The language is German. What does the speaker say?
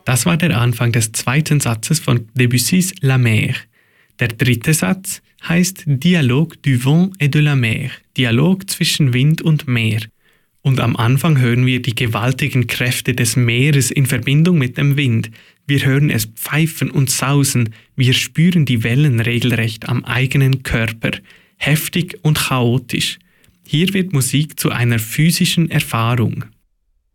Das war der Anfang des zweiten Satzes von Debussys La Mer. Der dritte Satz heißt Dialogue du vent et de la mer, Dialog zwischen Wind und Meer. Und am Anfang hören wir die gewaltigen Kräfte des Meeres in Verbindung mit dem Wind. Wir hören es pfeifen und sausen, wir spüren die Wellen regelrecht am eigenen Körper, heftig und chaotisch. Hier wird Musik zu einer physischen Erfahrung.